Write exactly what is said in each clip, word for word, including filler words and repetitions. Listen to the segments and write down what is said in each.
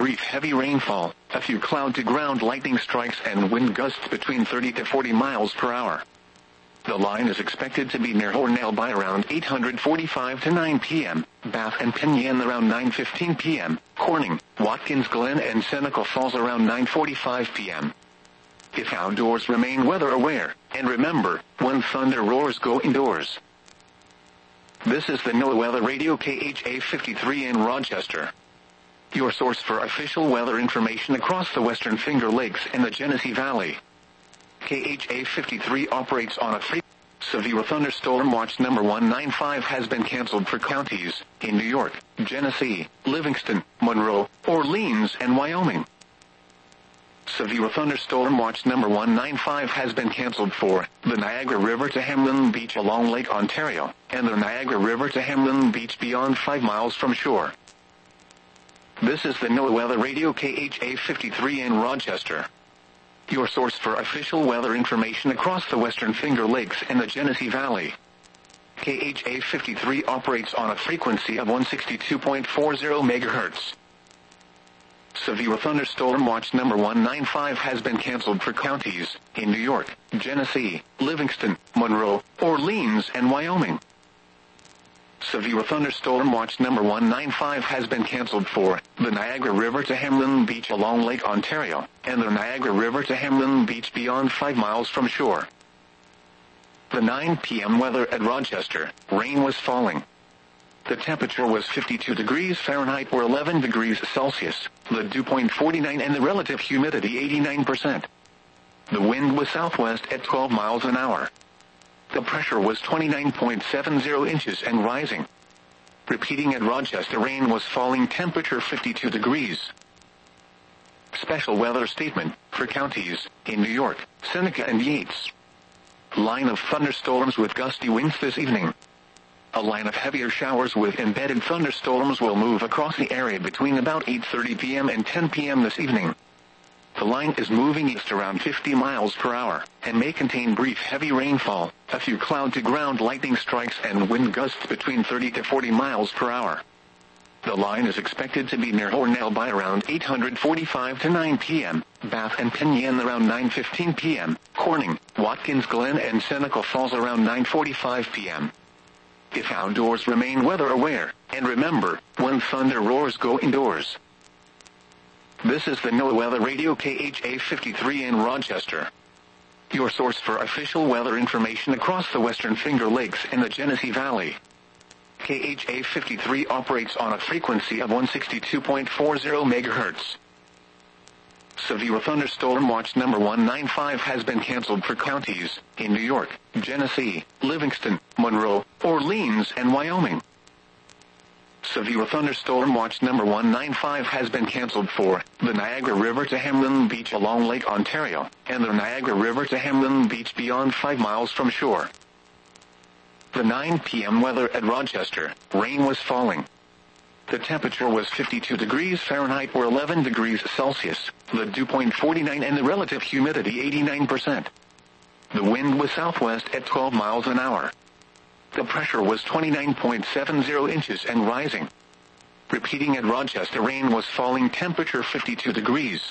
brief heavy rainfall, a few cloud-to-ground lightning strikes and wind gusts between thirty to forty miles per hour. The line is expected to be near Hornell by around eight forty-five to nine p.m., Bath and Pinyan around nine fifteen p.m., Corning, Watkins Glen and Seneca Falls around nine forty-five p.m. If outdoors, remain weather aware, and remember, when thunder roars, go indoors. This is the NOAA Weather Radio K H A fifty-three in Rochester, your source for official weather information across the Western Finger Lakes and the Genesee Valley. K H A fifty-three operates on a free. Severe thunderstorm watch number one ninety-five has been canceled for counties in New York, Genesee, Livingston, Monroe, Orleans, and Wyoming. Severe thunderstorm watch number one ninety-five has been canceled for the Niagara River to Hamlin Beach along Lake Ontario, and the Niagara River to Hamlin Beach beyond five miles from shore. This is the NOAA Weather Radio K H A fifty-three in Rochester, your source for official weather information across the Western Finger Lakes and the Genesee Valley. K H A fifty-three operates on a frequency of one sixty-two point four zero megahertz. Severe thunderstorm watch number one ninety-five has been canceled for counties in New York, Genesee, Livingston, Monroe, Orleans, and Wyoming. Severe thunderstorm watch number one ninety-five has been canceled for the Niagara River to Hamlin Beach along Lake Ontario, and the Niagara River to Hamlin Beach beyond five miles from shore. The nine p.m. weather at Rochester, rain was falling. The temperature was fifty-two degrees Fahrenheit or eleven degrees Celsius, the dew point forty-nine and the relative humidity eighty-nine percent. The wind was southwest at twelve miles an hour. The pressure was twenty-nine point seven zero inches and rising. Repeating at Rochester, rain was falling, temperature fifty-two degrees. Special weather statement for counties in New York, Seneca and Yates. Line of thunderstorms with gusty winds this evening. A line of heavier showers with embedded thunderstorms will move across the area between about eight thirty p.m. and ten p.m. this evening. The line is moving east around fifty miles per hour, and may contain brief heavy rainfall, a few cloud-to-ground lightning strikes and wind gusts between thirty to forty miles per hour. The line is expected to be near Hornell by around eight forty-five to nine p.m., Bath and Pinyan around nine fifteen p.m., Corning, Watkins Glen and Seneca Falls around nine forty-five p.m. If outdoors, remain weather aware, and remember, when thunder roars, go indoors. This is the NOAA Weather Radio K H A fifty-three in Rochester, your source for official weather information across the Western Finger Lakes and the Genesee Valley. K H A fifty-three operates on a frequency of one sixty-two point four zero megahertz. Severe thunderstorm watch number one ninety-five has been canceled for counties in New York, Genesee, Livingston, Monroe, Orleans, and Wyoming. Severe thunderstorm watch number one ninety-five has been canceled for the Niagara River to Hamlin Beach along Lake Ontario, and the Niagara River to Hamlin Beach beyond five miles from shore. The nine p.m. weather at Rochester, rain was falling. The temperature was fifty-two degrees Fahrenheit or eleven degrees Celsius, the dew point forty-nine and the relative humidity eighty-nine percent. The wind was southwest at twelve miles an hour. The pressure was twenty-nine point seven zero inches and rising. Repeating at Rochester, rain was falling, temperature fifty-two degrees.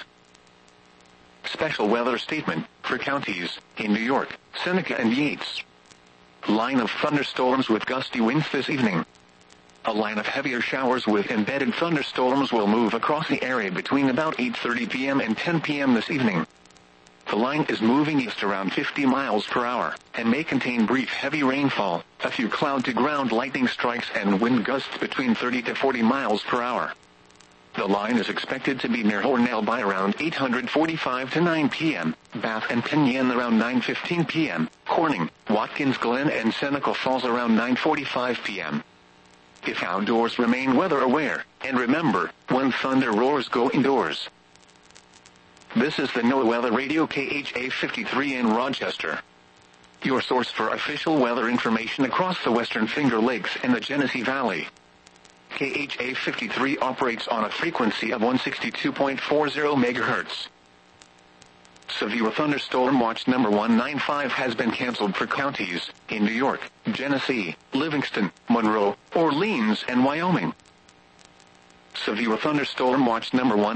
Special weather statement for counties in New York, Seneca and Yates. Line of thunderstorms with gusty winds this evening. A line of heavier showers with embedded thunderstorms will move across the area between about eight thirty p.m. and ten p.m. this evening. The line is moving east around fifty miles per hour, and may contain brief heavy rainfall, a few cloud-to-ground lightning strikes and wind gusts between thirty to forty miles per hour. The line is expected to be near Hornell by around eight forty-five to nine p.m., Bath and Pinyan around nine fifteen p.m., Corning, Watkins Glen and Seneca Falls around nine forty-five p.m. If outdoors, remain weather aware, and remember, when thunder roars, go indoors. This is the NOAA Weather Radio K H A fifty-three in Rochester, your source for official weather information across the Western Finger Lakes and the Genesee Valley. K H A fifty-three operates on a frequency of one sixty-two point four zero megahertz. Severe thunderstorm watch number one ninety-five has been canceled for counties in New York, Genesee, Livingston, Monroe, Orleans, and Wyoming. Severe thunderstorm watch number one